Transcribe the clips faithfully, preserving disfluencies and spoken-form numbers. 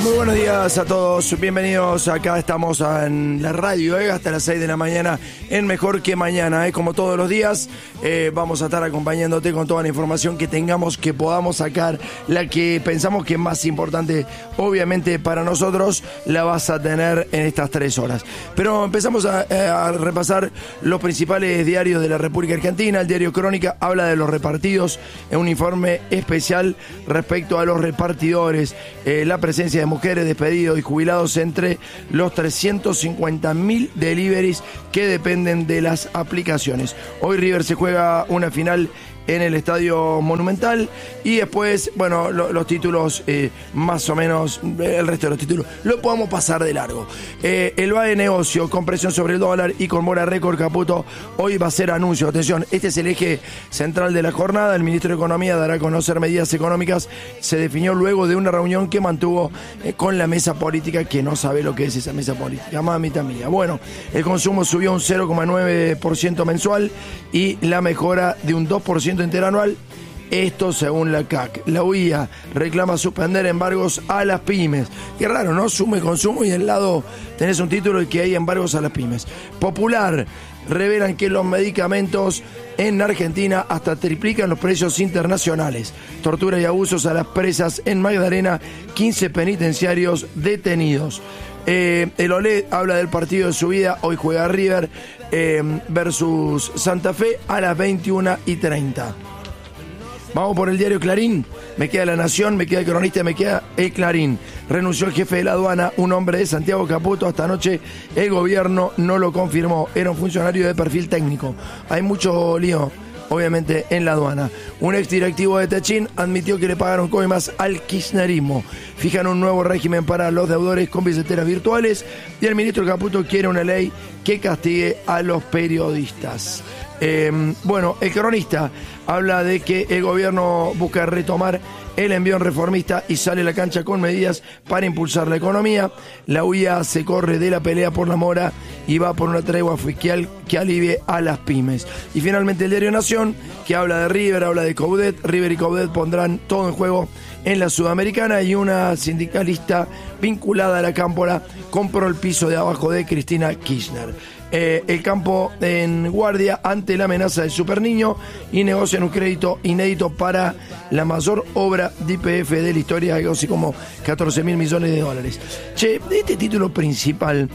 Muy buenos días a todos, bienvenidos. Acá estamos en la radio, ¿eh? Hasta las seis de la mañana en Mejor que Mañana, ¿eh? Como todos los días, eh, vamos a estar acompañándote con toda la información que tengamos, que podamos sacar, la que pensamos que es más importante, obviamente para nosotros, la vas a tener en estas tres horas. Pero empezamos a, a repasar los principales diarios de la República Argentina. El diario Crónica habla de los repartidos en un informe especial respecto a los repartidores, eh, la presencia de mujeres, despedidos y jubilados entre los trescientos cincuenta mil deliveries que dependen de las aplicaciones. Hoy River se juega una final en el Estadio Monumental y después, bueno, lo, los títulos, eh, más o menos, el resto de los títulos, lo podemos pasar de largo. Eh, el V A E negocio con presión sobre el dólar y con mora récord. Caputo, hoy va a ser anuncio. Atención, este es el eje central de la jornada. El ministro de Economía dará a conocer medidas económicas. Se definió luego de una reunión que mantuvo eh, con la mesa política, que no sabe lo que es esa mesa política, mamita mía. Bueno, el consumo subió un cero coma nueve por ciento mensual y la mejora de un dos por ciento interanual, esto según la C A C. La U I A reclama suspender embargos a las pymes. Qué raro, ¿no? Sume consumo y al lado tenés un título de que hay embargos a las pymes. Popular, revelan que los medicamentos en Argentina hasta triplican los precios internacionales. Tortura y abusos a las presas en Magdalena, quince penitenciarios detenidos. Eh, el Olé habla del partido de su vida. Hoy juega River eh, versus Santa Fe a las veintiuna y treinta. Vamos por el diario Clarín. Me queda La Nación, me queda el Cronista, me queda el Clarín. Renunció el jefe de la aduana, un hombre de Santiago Caputo. Hasta anoche el gobierno no lo confirmó. Era un funcionario de perfil técnico. Hay mucho lío, obviamente, en la aduana. Un exdirectivo de Techín admitió que le pagaron coimas al kirchnerismo. Fijan un nuevo régimen para los deudores con billeteras virtuales. Y el ministro Caputo quiere una ley que castigue a los periodistas. Eh, bueno, el Cronista habla de que el gobierno busca retomar el envión reformista y sale a la cancha con medidas para impulsar la economía. La U I A se corre de la pelea por la mora y va por una tregua fiscal que alivie a las pymes. Y finalmente el diario Nación, que habla de River, habla de Coudet. River y Coudet pondrán todo en juego en la Sudamericana, y una sindicalista vinculada a la Cámpora compró el piso de abajo de Cristina Kirchner. Eh, el campo en guardia ante la amenaza del superniño y negocian un crédito inédito para la mayor obra de Y P F de la historia, algo así como catorce mil millones de dólares. Che, este título principal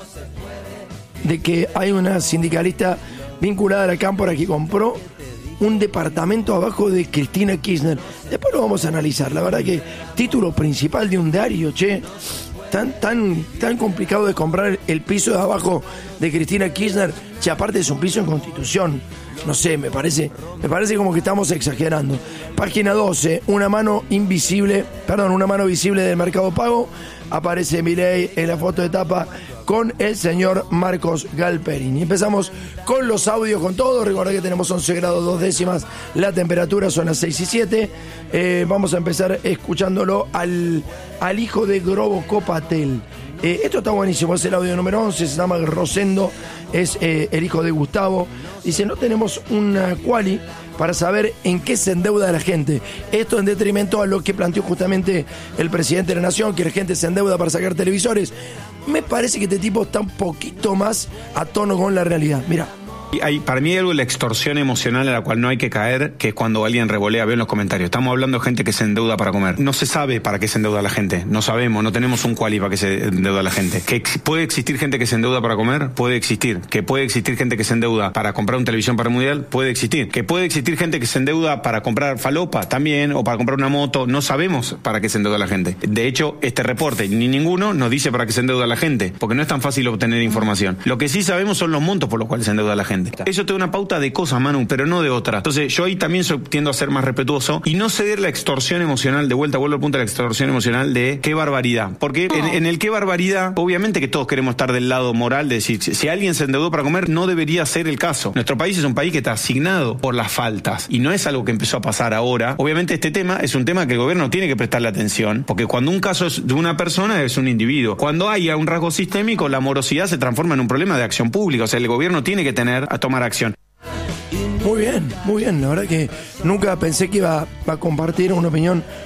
de que hay una sindicalista vinculada a la Cámpora que compró un departamento abajo de Cristina Kirchner. Después lo vamos a analizar. La verdad que título principal de un diario, che. Tan, tan, tan complicado de comprar el piso de abajo de Cristina Kirchner. Che, aparte es un piso en Constitución. No sé, me parece, me parece como que estamos exagerando. Página doce, una mano invisible, perdón, una mano visible del Mercado Pago. Aparece Milei en la foto de tapa con el señor Marcos Galperini. Empezamos con los audios, con todo. Recordá que tenemos once grados dos décimas, la temperatura son las seis y siete. Eh, vamos a empezar escuchándolo al, al hijo de Grobo Copatel. Eh, esto está buenísimo, es el audio número once, se llama Rosendo, es eh, el hijo de Gustavo. Dice, no tenemos una quali para saber en qué se endeuda la gente. Esto en detrimento a lo que planteó justamente el presidente de la Nación, que la gente se endeuda para sacar televisores. Me parece que este tipo está un poquito más a tono con la realidad. Mira. Hay, para mí hay algo de la extorsión emocional a la cual no hay que caer, que es cuando alguien revolea, veo en los comentarios, estamos hablando de gente que se endeuda para comer. No se sabe para qué se endeuda la gente, no sabemos, no tenemos un quali para qué se endeuda la gente. ¿Que puede existir gente que se endeuda para comer? Puede existir. ¿Que puede existir gente que se endeuda para comprar una televisión para el mundial? Puede existir. ¿Que puede existir gente que se endeuda para comprar falopa? También, o para comprar una moto. No sabemos para qué se endeuda la gente. De hecho, este reporte, ni ninguno nos dice para qué se endeuda la gente, porque no es tan fácil obtener información. Lo que sí sabemos son los montos por los cuales se endeuda la gente. Eso te da una pauta de cosas, Manu, pero no de otra. Entonces, yo ahí también soy, tiendo a ser más respetuoso y no ceder la extorsión emocional, de vuelta, vuelvo al punto de la extorsión emocional de qué barbaridad. Porque en, en el qué barbaridad, obviamente que todos queremos estar del lado moral de decir, si alguien se endeudó para comer, no debería ser el caso. Nuestro país es un país que está asignado por las faltas y no es algo que empezó a pasar ahora. Obviamente este tema es un tema que el gobierno tiene que prestarle atención, porque cuando un caso es de una persona, es un individuo. Cuando haya un rasgo sistémico, la morosidad se transforma en un problema de acción pública. O sea, el gobierno tiene que tener a tomar acción. Muy bien, muy bien. La verdad que nunca pensé que iba a compartir una opinión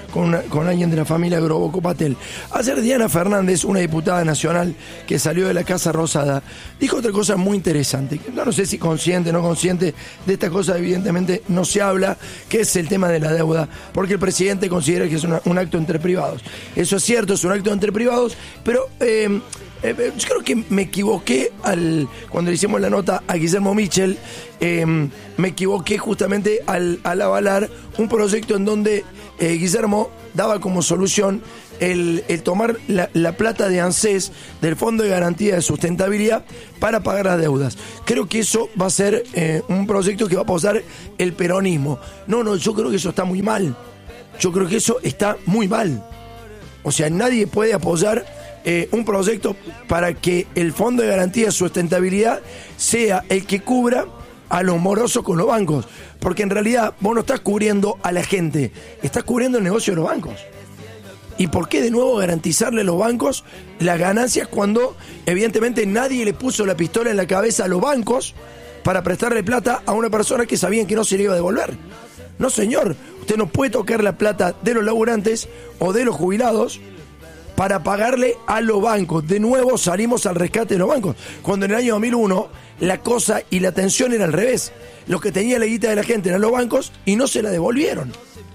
con, una, con alguien de la familia Groboco Patel. Ayer Diana Fernández, una diputada nacional que salió de la Casa Rosada, dijo otra cosa muy interesante. No, no sé si consciente o no consciente de esta cosa, evidentemente no se habla, que es el tema de la deuda, porque el presidente considera que es una, un acto entre privados. Eso es cierto, es un acto entre privados, pero eh, eh, yo creo que me equivoqué al cuando le hicimos la nota a Guillermo Michel, eh, me equivoqué justamente al, al avalar un proyecto en donde eh, Guillermo daba como solución el, el tomar la, la plata de ANSES, del Fondo de Garantía de Sustentabilidad, para pagar las deudas. Creo que eso va a ser eh, un proyecto que va a apoyar el peronismo. No, no, yo creo que eso está muy mal. Yo creo que eso está muy mal. O sea, nadie puede apoyar eh, un proyecto para que el Fondo de Garantía de Sustentabilidad sea el que cubra a los morosos con los bancos. Porque en realidad vos no estás cubriendo a la gente, estás cubriendo el negocio de los bancos. ¿Y por qué de nuevo garantizarle a los bancos las ganancias cuando evidentemente nadie le puso la pistola en la cabeza a los bancos para prestarle plata a una persona que sabían que no se le iba a devolver? No, señor, usted no puede tocar la plata de los laburantes o de los jubilados para pagarle a los bancos. De nuevo salimos al rescate de los bancos, cuando en el año dos mil uno la cosa y la tensión era al revés. Los que tenían la guita de la gente eran los bancos y no se la devolvieron.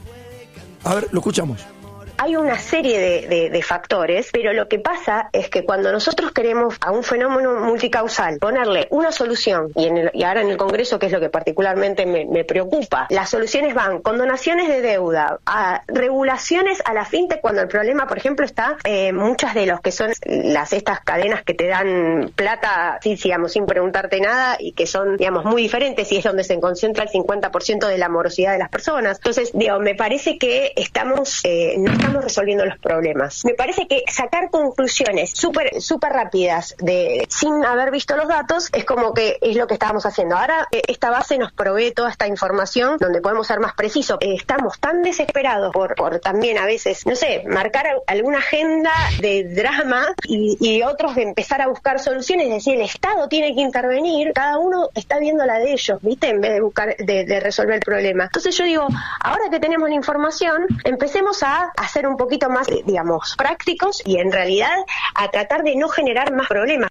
A ver, lo escuchamos. Hay una serie de, de, de factores, pero lo que pasa es que cuando nosotros queremos a un fenómeno multicausal ponerle una solución, y, en el, y ahora en el Congreso, que es lo que particularmente me, me preocupa, las soluciones van con donaciones de deuda, a regulaciones a la fintech, cuando el problema, por ejemplo, está eh, muchas de los que son las estas cadenas que te dan plata, sí, digamos, sin preguntarte nada, y que son, digamos, muy diferentes, y es donde se concentra el cincuenta por ciento de la morosidad de las personas. Entonces, digo, me parece que estamos eh, no estamos resolviendo los problemas. Me parece que sacar conclusiones súper súper rápidas de sin haber visto los datos es como que es lo que estábamos haciendo. Ahora eh, esta base nos provee toda esta información donde podemos ser más precisos. Eh, estamos tan desesperados por, por también a veces, no sé, marcar alguna agenda de drama y, y otros de empezar a buscar soluciones, es decir, el Estado tiene que intervenir, cada uno está viendo la de ellos, ¿viste? En vez de buscar, de, de resolver el problema. Entonces yo digo, ahora que tenemos la información, empecemos a hacer un poquito más, digamos, prácticos y en realidad a tratar de no generar más problemas.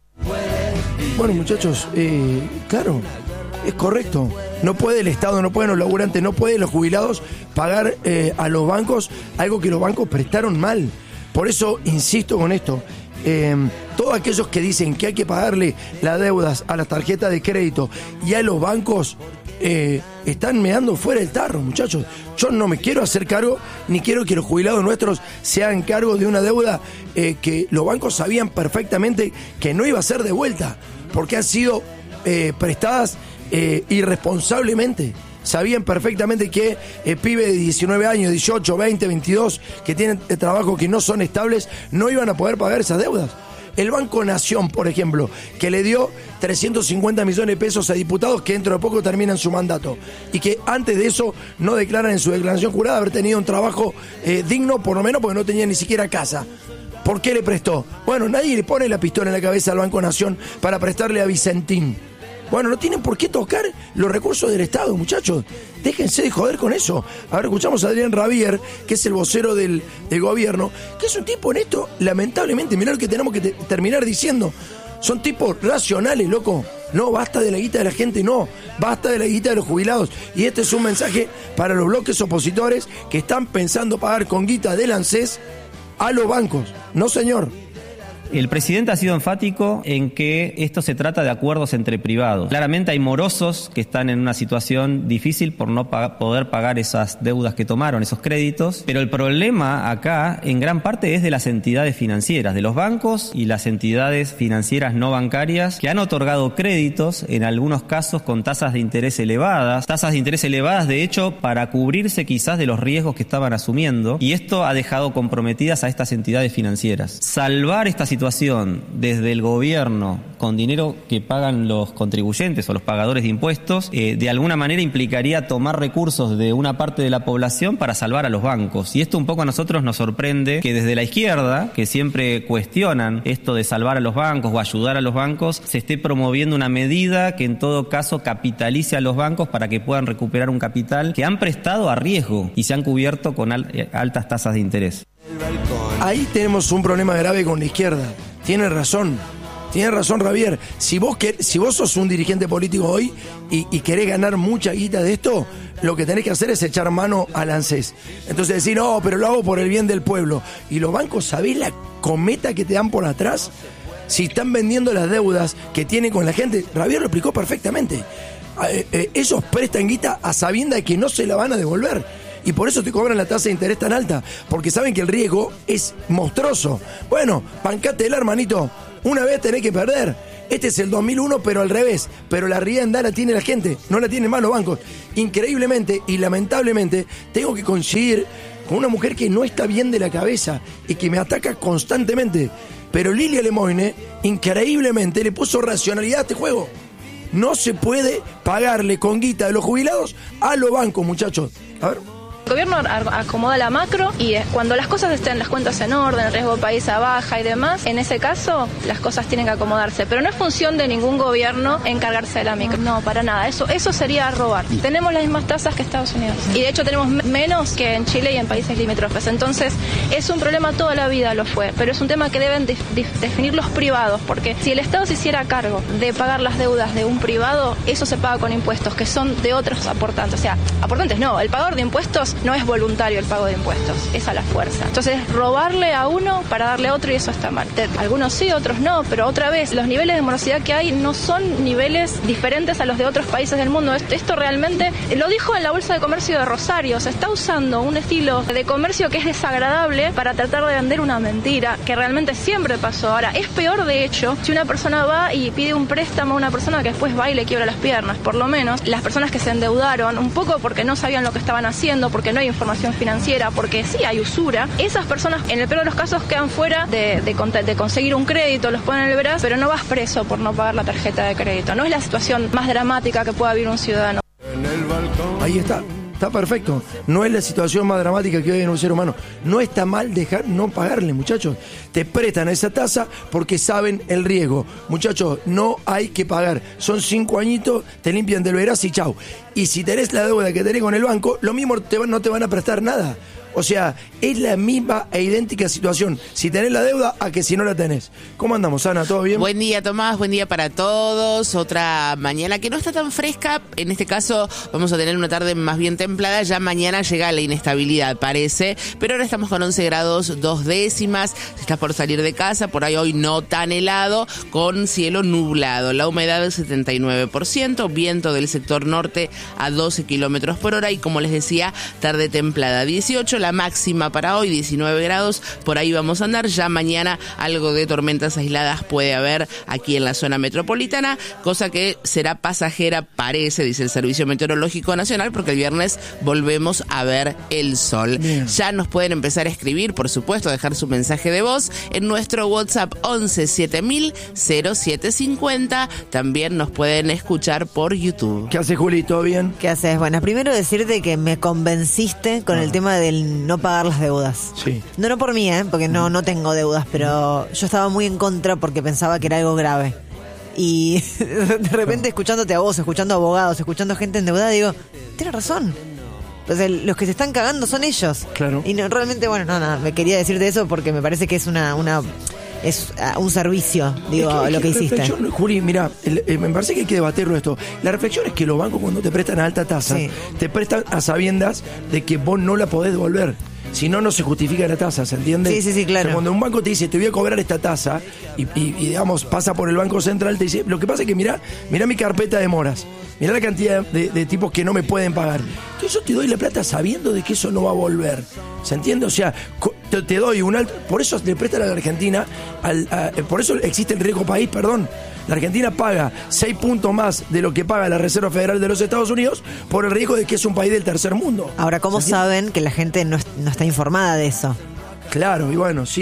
Bueno, muchachos, eh, claro, es correcto. No puede el Estado, no pueden los laburantes, no pueden los jubilados pagar eh, a los bancos algo que los bancos prestaron mal. Por eso insisto con esto. Eh, todos aquellos que dicen que hay que pagarle las deudas a las tarjetas de crédito y a los bancos, eh, están meando fuera el tarro, muchachos. Yo no me quiero hacer cargo, ni quiero que los jubilados nuestros se hagan cargo de una deuda eh, que los bancos sabían perfectamente que no iba a ser devuelta, porque han sido eh, prestadas eh, irresponsablemente. Sabían perfectamente que eh, pibes de diecinueve años, dieciocho, veinte, veintidós, que tienen eh, trabajo que no son estables, no iban a poder pagar esas deudas. El Banco Nación, por ejemplo, que le dio trescientos cincuenta millones de pesos a diputados que dentro de poco terminan su mandato y que antes de eso no declaran en su declaración jurada haber tenido un trabajo eh, digno, por lo menos porque no tenían ni siquiera casa. ¿Por qué le prestó? Bueno, nadie le pone la pistola en la cabeza al Banco Nación para prestarle a Vicentín. Bueno, no tienen por qué tocar los recursos del Estado, muchachos. Déjense de joder con eso. Ahora escuchamos a Adrián Rabier, que es el vocero del, del gobierno, que es un tipo en esto, lamentablemente, mirá lo que tenemos que te, terminar diciendo. Son tipos racionales, loco. No, basta de la guita de la gente, no. Basta de la guita de los jubilados. Y este es un mensaje para los bloques opositores que están pensando pagar con guita del ANSES a los bancos. No, señor. El presidente ha sido enfático en que esto se trata de acuerdos entre privados. Claramente hay morosos que están en una situación difícil por no pa- poder pagar esas deudas que tomaron, esos créditos, pero el problema acá en gran parte es de las entidades financieras, de los bancos y las entidades financieras no bancarias que han otorgado créditos, en algunos casos con tasas de interés elevadas, tasas de interés elevadas de hecho para cubrirse quizás de los riesgos que estaban asumiendo, y esto ha dejado comprometidas a estas entidades financieras. Salvar esta situación situación desde el gobierno con dinero que pagan los contribuyentes o los pagadores de impuestos, eh, de alguna manera implicaría tomar recursos de una parte de la población para salvar a los bancos. Y esto un poco a nosotros nos sorprende que desde la izquierda, que siempre cuestionan esto de salvar a los bancos o ayudar a los bancos, se esté promoviendo una medida que en todo caso capitalice a los bancos para que puedan recuperar un capital que han prestado a riesgo y se han cubierto con al- altas tasas de interés. Ahí tenemos un problema grave con la izquierda. Tiene razón. Tiene razón Javier. Si vos, quer- si vos sos un dirigente político hoy y, y querés ganar mucha guita de esto, lo que tenés que hacer es echar mano al ANSES. Entonces decir, no, pero lo hago por el bien del pueblo. Y los bancos, ¿sabés la cometa que te dan por atrás? Si están vendiendo las deudas que tienen con la gente, Javier lo explicó perfectamente. Eh, eh, ellos prestan guita a sabienda de que no se la van a devolver. Y por eso te cobran la tasa de interés tan alta, porque saben que el riesgo es monstruoso. Bueno, bancátela, hermanito. Una vez tenés que perder. Este es el dos mil uno, pero al revés. Pero la rienda la tiene la gente, no la tienen más los bancos. Increíblemente y lamentablemente, tengo que coincidir con una mujer que no está bien de la cabeza y que me ataca constantemente. Pero Lilia Lemoine, increíblemente, le puso racionalidad a este juego. No se puede pagarle con guita de los jubilados a los bancos, muchachos. A ver. El gobierno acomoda la macro y cuando las cosas estén, las cuentas en orden, el riesgo país a baja y demás, en ese caso las cosas tienen que acomodarse. Pero no es función de ningún gobierno encargarse de la micro. No, para nada. Eso, eso sería robar. Tenemos las mismas tasas que Estados Unidos. Y de hecho tenemos menos que en Chile y en países limítrofes. Entonces es un problema, toda la vida lo fue. Pero es un tema que deben de, de, definir los privados. Porque si el Estado se hiciera cargo de pagar las deudas de un privado, eso se paga con impuestos que son de otros aportantes. O sea, aportantes no. El pagador de impuestos no es voluntario el pago de impuestos, es a la fuerza. Entonces, robarle a uno para darle a otro y eso está mal. Algunos sí, otros no, pero otra vez, los niveles de morosidad que hay no son niveles diferentes a los de otros países del mundo. Esto realmente, lo dijo en la Bolsa de Comercio de Rosario, se está usando un estilo de comercio que es desagradable para tratar de vender una mentira, que realmente siempre pasó. Ahora, es peor de hecho si una persona va y pide un préstamo a una persona que después va y le quiebra las piernas. Por lo menos, las personas que se endeudaron, un poco porque no sabían lo que estaban haciendo, porque no hay información financiera, porque sí hay usura, esas personas en el peor de los casos quedan fuera de, de, de conseguir un crédito, los ponen en el brazo, pero no vas preso por no pagar la tarjeta de crédito. No es la situación más dramática que pueda vivir un ciudadano. Ahí está. Está perfecto. No es la situación más dramática que hay en un ser humano. No está mal dejar no pagarle, muchachos. Te prestan esa tasa porque saben el riesgo. Muchachos, no hay que pagar. Son cinco añitos, te limpian del veraz y chau. Y si tenés la deuda que tenés con el banco, lo mismo te van, no te van a prestar nada. O sea, es la misma e idéntica situación si tenés la deuda a que si no la tenés. ¿Cómo andamos, Ana? ¿Todo bien? Buen día, Tomás. Buen día para todos. Otra mañana que no está tan fresca. En este caso vamos a tener una tarde más bien templada. Ya mañana llega la inestabilidad, parece. Pero ahora estamos con once grados, dos décimas. Estás por salir de casa. Por ahí hoy no tan helado, con cielo nublado. La humedad del setenta y nueve por ciento. Viento del sector norte a doce kilómetros por hora. Y como les decía, tarde templada. dieciocho. La máxima para hoy, diecinueve grados, por ahí vamos a andar. Ya mañana algo de tormentas aisladas puede haber aquí en la zona metropolitana, cosa que será pasajera, parece, dice el Servicio Meteorológico Nacional, porque el viernes volvemos a ver el sol. Bien. Ya nos pueden empezar a escribir, por supuesto, dejar su mensaje de voz en nuestro WhatsApp once siete mil cero siete cincuenta. También nos pueden escuchar por YouTube. ¿Qué haces, Juli? ¿Todo bien? ¿Qué haces? Bueno, primero decirte que me convenciste con ah. el tema del no pagar las deudas. Sí. No, no por mí, ¿eh? Porque no, no tengo deudas, pero yo estaba muy en contra porque pensaba que era algo grave. Y de repente escuchándote a vos, escuchando abogados, escuchando gente endeudada, digo, tienes razón. O sea, los que se están cagando son ellos. Claro. Y no, realmente, bueno, no, no, me quería decirte eso porque me parece que es una... una es un servicio, digo, es que, es lo que, que hiciste. Juli, mira, me parece que hay que debatirlo esto. La reflexión es que los bancos cuando te prestan a alta tasa, sí. te prestan a sabiendas de que vos no la podés devolver. Si no, no se justifica la tasa, ¿se entiende? Sí, sí, sí, claro. O sea, cuando un banco te dice, te voy a cobrar esta tasa, y, y, y digamos, pasa por el Banco Central, te dice, lo que pasa es que mirá, mirá mi carpeta de moras, mirá la cantidad de, de tipos que no me pueden pagar. Entonces yo te doy la plata sabiendo de que eso no va a volver. ¿Se entiende? O sea, te, te doy un alto... Por eso le prestan a la Argentina, al, a, por eso existe el riesgo país, perdón. La Argentina paga seis puntos más de lo que paga la Reserva Federal de los Estados Unidos por el riesgo de que es un país del tercer mundo. Ahora, ¿cómo saben que la gente no, no está informada de eso? Claro, y bueno, sí.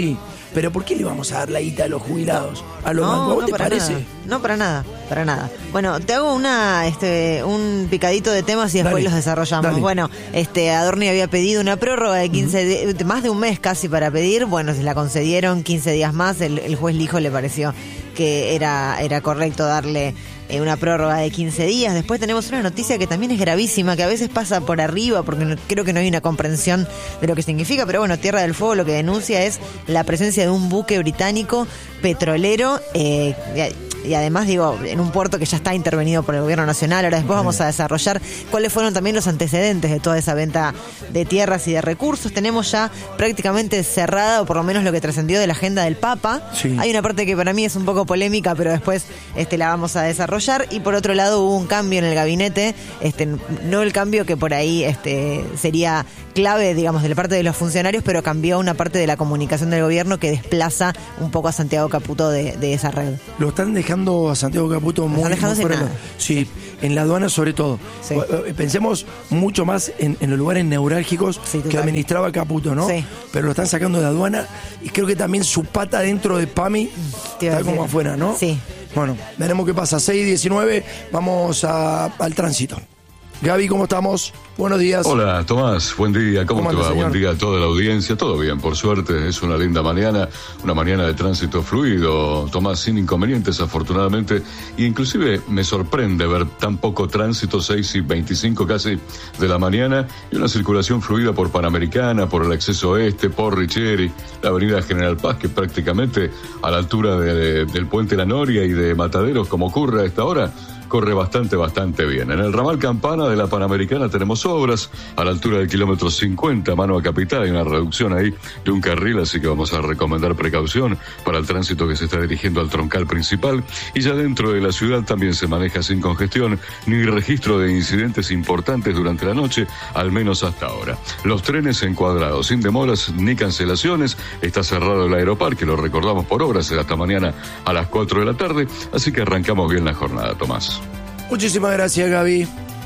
pero ¿por qué le vamos a dar la guita a los jubilados? A los No, bancos, ¿a vos no te para parece? nada. No, para nada, para nada. Bueno, te hago una, este, un picadito de temas y después Dale, los desarrollamos. dale. Bueno, este, Adorni había pedido una prórroga de quince, uh-huh. de, más de un mes casi para pedir. Bueno, se la concedieron quince días más. El, el juez Lijo le pareció que era, era correcto darle eh, una prórroga de quince días. Después tenemos una noticia que también es gravísima, que a veces pasa por arriba porque no, creo que no hay una comprensión de lo que significa, pero bueno, Tierra del Fuego lo que denuncia es la presencia de un buque británico petrolero eh, y además, digo, en un puerto que ya está intervenido por el gobierno nacional. Ahora después vamos a desarrollar cuáles fueron también los antecedentes de toda esa venta de tierras y de recursos. Tenemos ya prácticamente cerrada, o por lo menos lo que trascendió de la agenda del Papa. Sí. Hay una parte que para mí es un poco polémica, pero después este, la vamos a desarrollar. Y por otro lado hubo un cambio en el gabinete, este, no el cambio que por ahí este, sería clave, digamos, de la parte de los funcionarios, pero cambió una parte de la comunicación del gobierno que desplaza un poco a Santiago Caputo de, de esa red. Lo están dejando a Santiago Caputo muy, muy dejando sin fuera. nada. Sí, en la aduana sobre todo. Sí. Pensemos mucho más en, en los lugares neurálgicos Sí, que administraba Caputo, ¿no? Sí. Pero lo están sacando de aduana y creo que también su pata dentro de P A M I Te iba a está como decir. afuera, ¿no? Sí. Bueno, veremos qué pasa. seis diecinueve, vamos a, al tránsito. Gaby, ¿cómo estamos? Buenos días. Hola, Tomás, buen día, ¿cómo, ¿Cómo te anda, va? señor? Buen día a toda la audiencia, todo bien, por suerte, es una linda mañana, una mañana de tránsito fluido, Tomás, sin inconvenientes afortunadamente, y inclusive me sorprende ver tan poco tránsito, seis y veinticinco casi de la mañana, y una circulación fluida por Panamericana, por el acceso oeste, por Richeri, la avenida General Paz, que prácticamente a la altura de, de, del puente La Noria y de Mataderos, como ocurre a esta hora, corre bastante, bastante bien. En el ramal Campana de la Panamericana tenemos obras a la altura del kilómetro cincuenta, mano a Capital, hay una reducción ahí de un carril, así que vamos a recomendar precaución para el tránsito que se está dirigiendo al troncal principal. Y ya dentro de la ciudad también se maneja sin congestión ni registro de incidentes importantes durante la noche, al menos hasta ahora. Los trenes encuadrados, sin demoras ni cancelaciones, está cerrado el Aeroparque, lo recordamos por obras, hasta mañana a las cuatro de la tarde, así que arrancamos bien la jornada, Tomás. Muchísimas gracias, Gaby.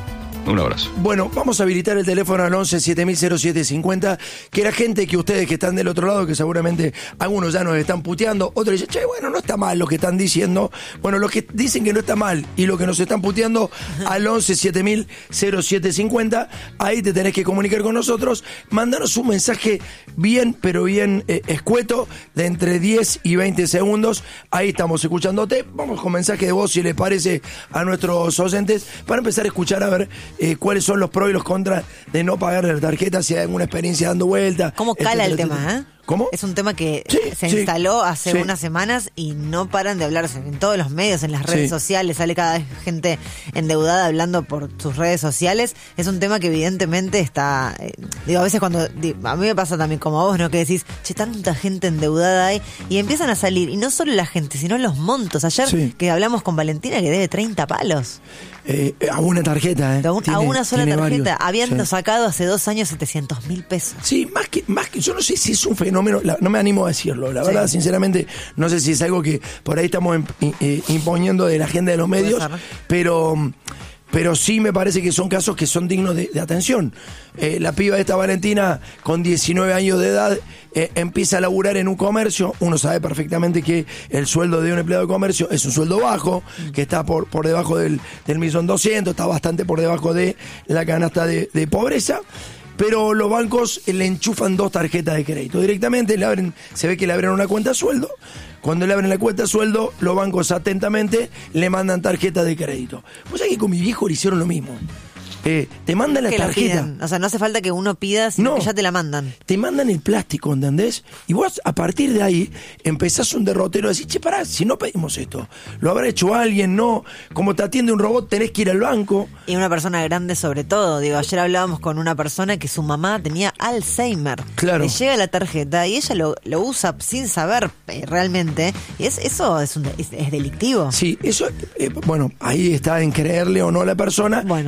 Un abrazo. Bueno, vamos a habilitar el teléfono al once siete mil cero siete cincuenta, que la gente que ustedes que están del otro lado, que seguramente algunos ya nos están puteando, otros dicen, che, bueno, no está mal lo que están diciendo. Bueno, los que dicen que no está mal y los que nos están puteando, al once siete mil cero siete cincuenta, ahí te tenés que comunicar con nosotros, mandanos un mensaje bien, pero bien eh, escueto, de entre diez y veinte segundos, ahí estamos escuchándote. Vamos con mensaje de voz, si les parece, a nuestros oyentes, para empezar a escuchar a ver Eh, cuáles son los pros y los contras de no pagar la tarjeta, si hay alguna experiencia dando vuelta. ¿Cómo cala etcétera, el tema, etcétera. eh? ¿Cómo? Es un tema que Sí, se sí, instaló hace sí. unas semanas y no paran de hablarse en todos los medios, en las redes Sí. sociales, sale cada vez gente endeudada hablando por sus redes sociales. Es un tema que evidentemente está, eh, digo, a veces cuando, di- a mí me pasa también como a vos, ¿no? Que decís, che, tanta gente endeudada hay, y empiezan a salir, y no solo la gente, sino los montos. Ayer Sí. que hablamos con Valentina, que debe treinta palos. Eh, a una tarjeta, ¿eh? De un- Tiene- a una sola tiene tarjeta, varios. habiendo Sí. sacado hace dos años setecientos mil pesos. Sí, más que, más que, yo no sé si es un fenómeno, la- no me animo a decirlo, la Sí. verdad, sinceramente, no sé si es algo que por ahí estamos em- i- eh, imponiendo de la agenda de los Puede medios, ser, ¿no? pero, pero sí me parece que son casos que son dignos de, de atención. Eh, la piba esta Valentina, con diecinueve años de edad, eh, empieza a laburar en un comercio. Uno sabe perfectamente que el sueldo de un empleado de comercio es un sueldo bajo, que está por, por debajo del, del millón doscientos, está bastante por debajo de la canasta de, de pobreza. Pero los bancos le enchufan dos tarjetas de crédito directamente, le abren, se ve que le abren una cuenta sueldo. Cuando le abren la cuenta sueldo, los bancos atentamente le mandan tarjeta de crédito. Vos sabés que con mi viejo le hicieron lo mismo. Eh, te mandan la Que la tarjeta. piden. O sea, no hace falta que uno pida, sino No. que ya te la mandan. Te mandan el plástico, ¿entendés? Y vos a partir de ahí empezás un derrotero a decir, che, pará, si no pedimos esto, lo habrá hecho alguien, no. Como te atiende un robot, tenés que ir al banco. Y una persona grande sobre todo. Digo, ayer hablábamos con una persona que su mamá tenía Alzheimer. Claro. Le llega la tarjeta y ella lo, lo usa sin saber eh, realmente. Y es, eso es, un, es, es delictivo. Sí, eso, eh, bueno, ahí está en creerle o no a la persona Bueno, sí, y ni está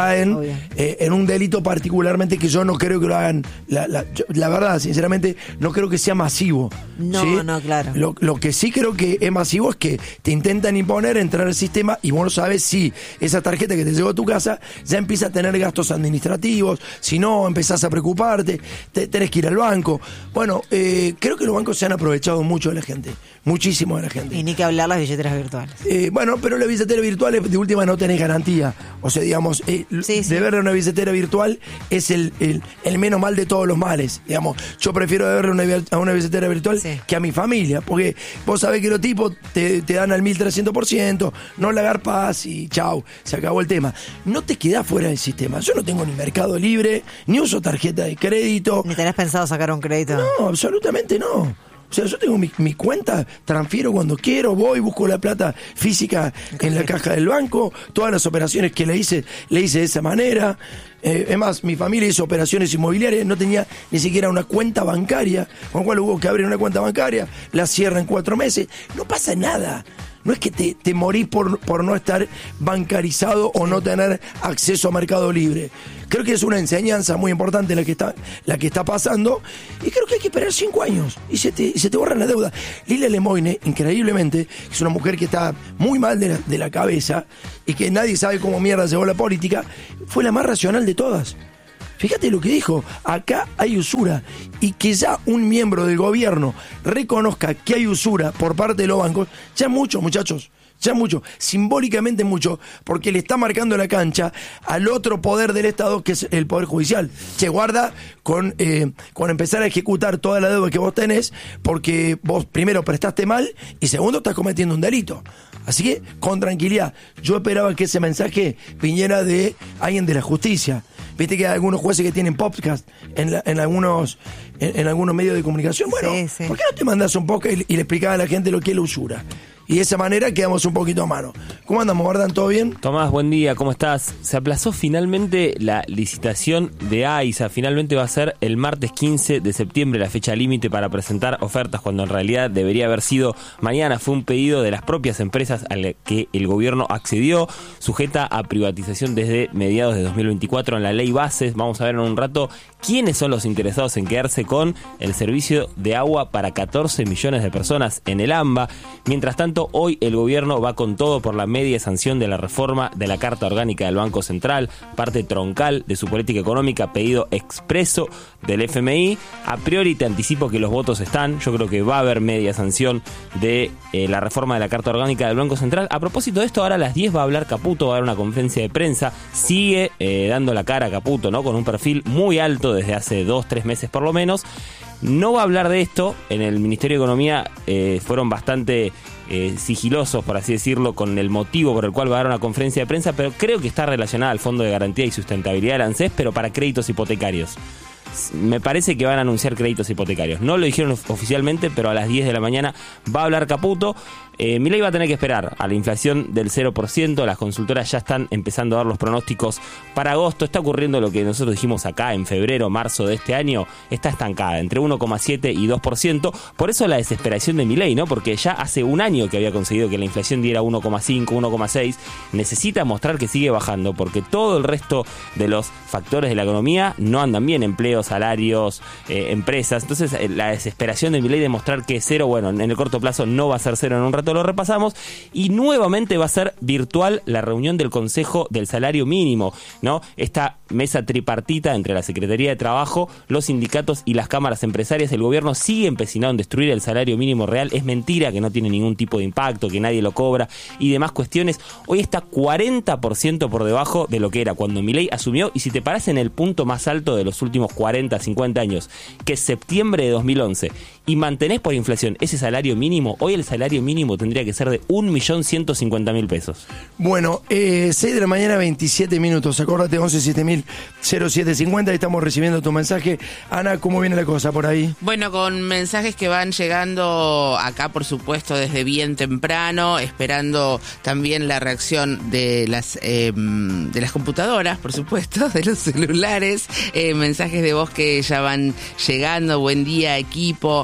caen eh, en un delito particularmente que yo no creo que lo hagan. La, la, yo, la verdad, sinceramente, no creo que sea masivo. No, ¿sí? no, claro. Lo, lo que sí creo que es masivo es que te intentan imponer, entrar al sistema y vos no sabes si esa tarjeta que te llegó a tu casa ya empieza a tener gastos administrativos, si no, empezás a preocuparte, te, tenés que ir al banco. Bueno, eh, creo que los bancos se han aprovechado mucho de la gente, muchísimo de la gente. Y ni que hablar las billeteras virtuales. Eh, bueno, pero las billeteras virtuales de última no tenés garantía. O sea, digamos, eh, sí, sí. deberle una billetera virtual es el, el, el menos mal de todos los males. Digamos, yo prefiero deberle una, a una billetera virtual sí. que a mi familia, porque vos sabés que los tipos te, te dan al mil trescientos por ciento, no la agarpás y chau, se acabó el tema. No te quedás fuera del sistema. Yo no tengo ni Mercado Libre, ni uso tarjeta de crédito. ¿Ni tenés pensado sacar un crédito? No, absolutamente no. O sea, yo tengo mi, mi cuenta, transfiero cuando quiero, voy, busco la plata física en la caja del banco, todas las operaciones que le hice, le hice de esa manera. Eh, es más, mi familia hizo operaciones inmobiliarias, no tenía ni siquiera una cuenta bancaria, con lo cual hubo que abrir una cuenta bancaria, la cierra en cuatro meses, no pasa nada. No es que te, te morís por, por no estar bancarizado o no tener acceso a Mercado Libre. Creo que es una enseñanza muy importante la que está, la que está pasando, y creo que hay que esperar cinco años y se te, y se te borran las deudas. Lila Lemoine, increíblemente, es una mujer que está muy mal de la, de la cabeza y que nadie sabe cómo mierda llegó la política, fue la más racional de todas. Fíjate lo que dijo, acá hay usura, y que ya un miembro del gobierno reconozca que hay usura por parte de los bancos, ya mucho, muchachos, ya mucho, simbólicamente mucho, porque le está marcando la cancha al otro poder del Estado, que es el Poder Judicial. Che, guarda con, eh, con empezar a ejecutar toda la deuda que vos tenés, porque vos primero prestaste mal y segundo estás cometiendo un delito. Así que, con tranquilidad, yo esperaba que ese mensaje viniera de alguien de la justicia. Viste que hay algunos jueces que tienen podcast en, la, en algunos en, en algunos medios de comunicación. Bueno, sí, sí. ¿por qué no te mandás un podcast y, y le explicás a la gente lo que es la usura? Y de esa manera quedamos un poquito a mano. ¿Cómo andamos, Gordon? ¿Todo bien? Tomás, buen día, ¿cómo estás? Se aplazó finalmente la licitación de AISA. Finalmente va a ser el martes quince de septiembre la fecha límite para presentar ofertas, cuando en realidad debería haber sido mañana. Fue un pedido de las propias empresas al que el gobierno accedió, sujeta a privatización desde mediados de dos mil veinticuatro en la ley Bases. Vamos a ver en un rato quiénes son los interesados en quedarse con el servicio de agua para catorce millones de personas en el AMBA. Mientras tanto, hoy el gobierno va con todo por la media sanción de la reforma de la Carta Orgánica del Banco Central, parte troncal de su política económica, pedido expreso del F M I. A priori te anticipo que los votos están. Yo creo que va a haber media sanción de eh, la reforma de la Carta Orgánica del Banco Central. A propósito de esto, ahora a las diez va a hablar Caputo, va a haber una conferencia de prensa. Sigue eh, dando la cara a Caputo, ¿no? Con un perfil muy alto desde hace dos, tres meses por lo menos. No va a hablar de esto. En el Ministerio de Economía eh, fueron bastante eh, sigilosos, por así decirlo, con el motivo por el cual va a dar una conferencia de prensa, pero creo que está relacionada al Fondo de Garantía y Sustentabilidad del ANSES, pero para créditos hipotecarios. Me parece que van a anunciar créditos hipotecarios. No lo dijeron oficialmente, pero a las diez de la mañana va a hablar Caputo. Eh, Milei va a tener que esperar a la inflación del cero por ciento. Las consultoras ya están empezando a dar los pronósticos para agosto. Está ocurriendo lo que nosotros dijimos acá en febrero, marzo de este año. Está estancada entre uno coma siete y dos por ciento. Por eso la desesperación de Milei, ¿no? Porque ya hace un año que había conseguido que la inflación diera uno coma cinco, uno coma seis. Necesita mostrar que sigue bajando, porque todo el resto de los factores de la economía no andan bien. Empleo, salarios, eh, empresas. Entonces eh, la desesperación de Milei de mostrar que es cero, bueno, en el corto plazo no va a ser cero en un rato, lo repasamos. Y nuevamente va a ser virtual la reunión del Consejo del Salario Mínimo, ¿no? Esta mesa tripartita entre la Secretaría de Trabajo, los sindicatos y las cámaras empresarias. El gobierno sigue empecinado en destruir el salario mínimo real. Es mentira que no tiene ningún tipo de impacto, que nadie lo cobra y demás cuestiones. Hoy está cuarenta por ciento por debajo de lo que era cuando Milei asumió, y si te paras en el punto más alto de los últimos cuarenta, cincuenta años, que es septiembre de dos mil once, y mantenés por inflación ese salario mínimo, hoy el salario mínimo tendría que ser de un millón ciento cincuenta mil pesos. Bueno, eh, seis de la mañana, veintisiete minutos. Acordate, once siete mil cero siete cincuenta. Y estamos recibiendo tu mensaje. Ana, ¿cómo viene la cosa por ahí? Bueno, con mensajes que van llegando acá, por supuesto, desde bien temprano, esperando también la reacción de las eh, de las computadoras, por supuesto, de los celulares, eh, mensajes de voz que ya van llegando. Buen día, equipo.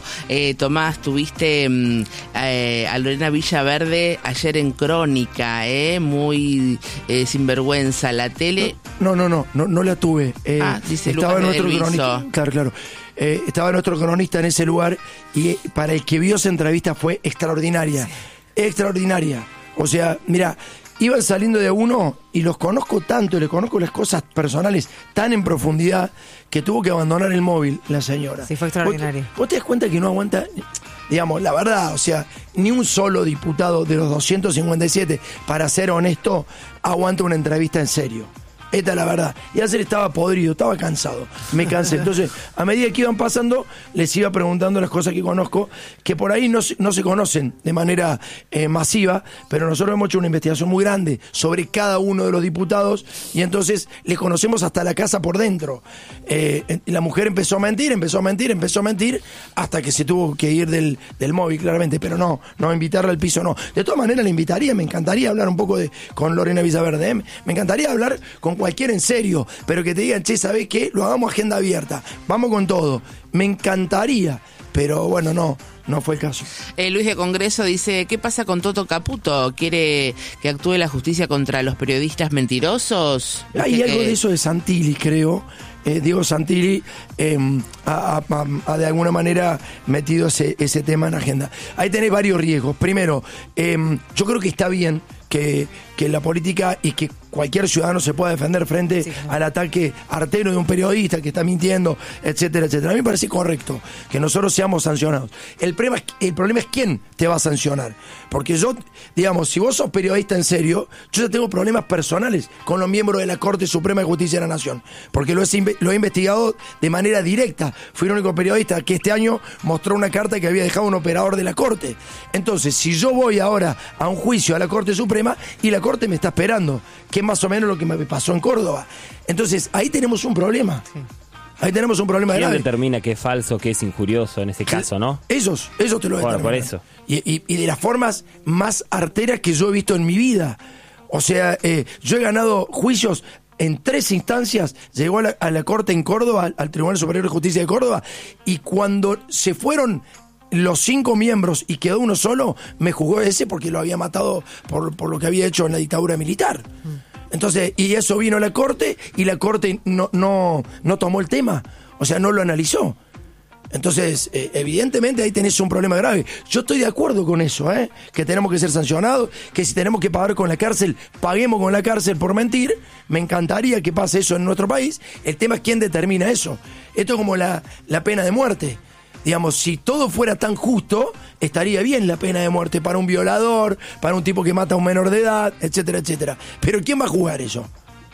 Eh, Tomás, tuviste mm, eh, a Lorena Villaverde ayer en Crónica, eh, muy eh, sinvergüenza, la tele... No, no, no, no, no la tuve. Eh, ah, dice estaba Lucas nuestro cronista, claro, claro. Eh, estaba nuestro cronista en ese lugar y eh, para el que vio esa entrevista fue extraordinaria, sí. extraordinaria. O sea, mira, iban saliendo de uno y los conozco tanto, y les conozco las cosas personales tan en profundidad que tuvo que abandonar el móvil la señora. Sí, fue extraordinario. ¿Vos, vos te das cuenta que no aguanta, digamos, la verdad, o sea, ni un solo diputado de los doscientos cincuenta y siete, para ser honesto, aguanta una entrevista en serio? Esta es la verdad. Y ayer estaba podrido, estaba cansado. Me cansé. Entonces, a medida que iban pasando, les iba preguntando las cosas que conozco, que por ahí no, no se conocen de manera eh, masiva, pero nosotros hemos hecho una investigación muy grande sobre cada uno de los diputados y entonces les conocemos hasta la casa por dentro. Eh, la mujer empezó a mentir, empezó a mentir, empezó a mentir, hasta que se tuvo que ir del, del móvil, claramente. Pero no, no invitarla al piso, no. De todas maneras, la invitaría, me encantaría hablar un poco de, con Lorena Villaverde. ¿eh? Me encantaría hablar con cualquiera en serio, pero que te digan, che, ¿sabés qué? Lo hagamos agenda abierta, vamos con todo. Me encantaría, pero bueno, no, no fue el caso. Eh, Luis de Congreso dice, ¿qué pasa con Toto Caputo? ¿Quiere que actúe la justicia contra los periodistas mentirosos? Hay algo que... de eso de Santilli, creo. Eh, Diego Santilli eh, ha, ha, ha de alguna manera metido ese, ese tema en agenda. Ahí tenés varios riesgos. Primero, eh, yo creo que está bien que, que la política y que cualquier ciudadano se pueda defender frente sí, al ataque artero de un periodista que está mintiendo, etcétera, etcétera. A mí me parece correcto que nosotros seamos sancionados. El problema, es, el problema es quién te va a sancionar. Porque yo, digamos, si vos sos periodista en serio, yo ya tengo problemas personales con los miembros de la Corte Suprema de Justicia de la Nación. Porque lo he, lo he investigado de manera directa. Fui el único periodista que este año mostró una carta que había dejado un operador de la Corte. Entonces, si yo voy ahora a un juicio a la Corte Suprema y la Corte me está esperando, que es más o menos lo que me pasó en Córdoba. Entonces, ahí tenemos un problema. Sí. Ahí tenemos un problema grave. ¿Quién determina qué es falso, qué es injurioso en ese caso, no? Ellos, ellos te lo determinan. Bueno, por eso. Y, y, y de las formas más arteras que yo he visto en mi vida. O sea, eh, yo he ganado juicios en tres instancias, llegó a la, a la Corte en Córdoba, al, al Tribunal Superior de Justicia de Córdoba, y cuando se fueron los cinco miembros y quedó uno solo, me juzgó ese porque lo había matado por, por lo que había hecho en la dictadura militar. Entonces, y eso vino a la Corte y la Corte no, no, no tomó el tema, o sea, no lo analizó. Entonces, eh, evidentemente ahí tenés un problema grave. Yo estoy de acuerdo con eso, ¿eh? Que tenemos que ser sancionados, que si tenemos que pagar con la cárcel, paguemos con la cárcel por mentir. Me encantaría que pase eso en nuestro país. El tema es quién determina eso. Esto es como la, la pena de muerte. Digamos, si todo fuera tan justo, estaría bien la pena de muerte para un violador, para un tipo que mata a un menor de edad, etcétera, etcétera. Pero ¿quién va a jugar eso?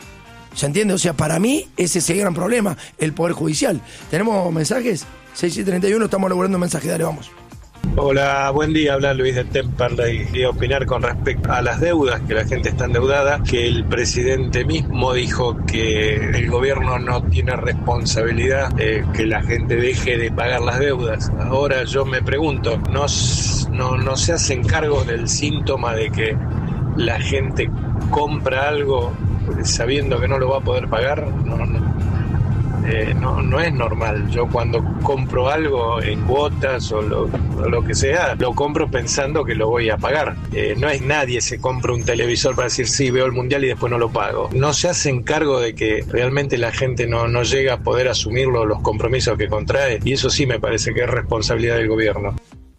¿Se entiende? O sea, para mí ese es el gran problema, el Poder Judicial. ¿Tenemos mensajes? seis y treinta y uno, estamos elaborando mensajes, dale, vamos. Hola, buen día, habla Luis de Temperley y opinar con respecto a las deudas, que la gente está endeudada, que el presidente mismo dijo que el gobierno no tiene responsabilidad de que la gente deje de pagar las deudas. Ahora yo me pregunto, ¿no, no, no se hacen cargo del síntoma de que la gente compra algo sabiendo que no lo va a poder pagar? No, no. Eh, no, no es normal. Yo cuando compro algo en cuotas o lo, o lo que sea, lo compro pensando que lo voy a pagar. Eh, no es nadie se compra un televisor para decir sí, veo el mundial y después no lo pago. No se hacen cargo de que realmente la gente no, no llega a poder asumir los compromisos que contrae, y eso sí me parece que es responsabilidad del gobierno.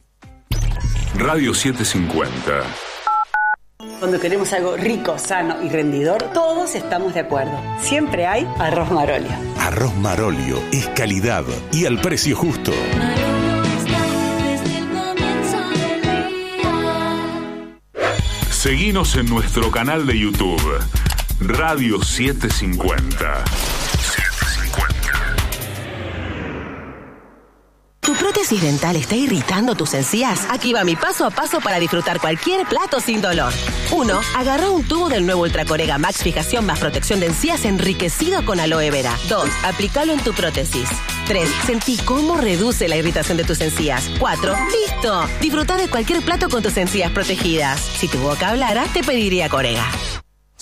Radio setecientos cincuenta. Cuando queremos algo rico, sano y rendidor, todos estamos de acuerdo. Siempre hay Arroz Marolio. Arroz Marolio es calidad y al precio justo. Seguinos en nuestro canal de YouTube, Radio setecientos cincuenta. ¿Tu prótesis dental está irritando tus encías? Aquí va mi paso a paso para disfrutar cualquier plato sin dolor. uno. Agarra un tubo del nuevo Ultracorega Max Fijación más protección de encías enriquecido con aloe vera. dos. Aplícalo en tu prótesis. tres. Sentí cómo reduce la irritación de tus encías. cuatro. ¡Listo! Disfruta de cualquier plato con tus encías protegidas. Si tu boca hablara, te pediría Corega.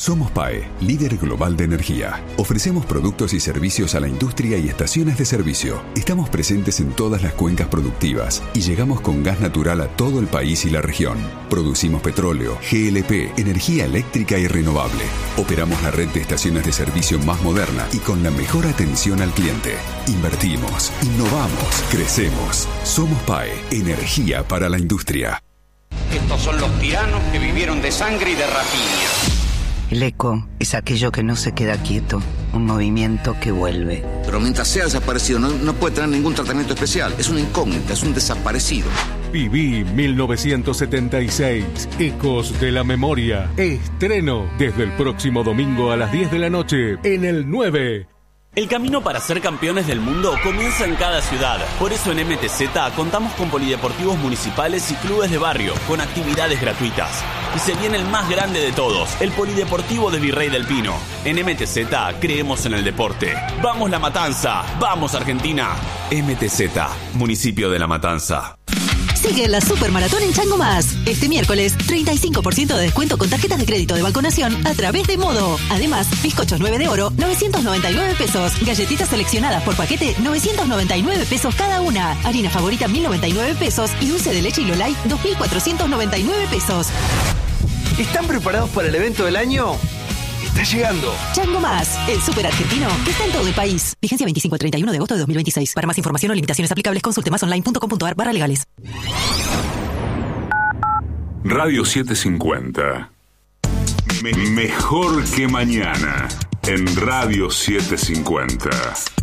Somos P A E, líder global de energía. Ofrecemos productos y servicios a la industria y estaciones de servicio. Estamos presentes en todas las cuencas productivas y llegamos con gas natural a todo el país y la región. Producimos petróleo, G L P, energía eléctrica y renovable. Operamos la red de estaciones de servicio más moderna y con la mejor atención al cliente. Invertimos, innovamos, crecemos. Somos P A E, energía para la industria. Estos son los tiranos que vivieron de sangre y de rapiña. El eco es aquello que no se queda quieto, un movimiento que vuelve. Pero mientras sea desaparecido no, no puede tener ningún tratamiento especial. Es una incógnita, es un desaparecido. Viví mil novecientos setenta y seis, Ecos de la Memoria. Estreno desde el próximo domingo a las diez de la noche en el nueve. El camino para ser campeones del mundo comienza en cada ciudad. Por eso en M T Z contamos con polideportivos municipales y clubes de barrio, con actividades gratuitas. Y se viene el más grande de todos, el Polideportivo de Virrey del Pino. En M T Z creemos en el deporte. ¡Vamos La Matanza! ¡Vamos Argentina! M T Z, Municipio de La Matanza. Sigue la Supermaratón en Chango Más. Este miércoles, treinta y cinco por ciento de descuento con tarjetas de crédito de Balconación a través de Modo. Además, bizcochos nueve de oro, novecientos noventa y nueve pesos. Galletitas seleccionadas por paquete, novecientos noventa y nueve pesos cada una. Harina favorita, mil noventa y nueve pesos. Y dulce de leche Hilo Light, dos mil cuatrocientos noventa y nueve pesos. ¿Están preparados para el evento del año? Está llegando. Chango Más, el super argentino que está en todo el país. Vigencia veinticinco al treinta y uno de agosto de dos mil veintiséis. Para más información o limitaciones aplicables, consulte más online punto com punto ar barra legales. Radio setecientos cincuenta. Me- mejor que mañana en Radio setecientos cincuenta.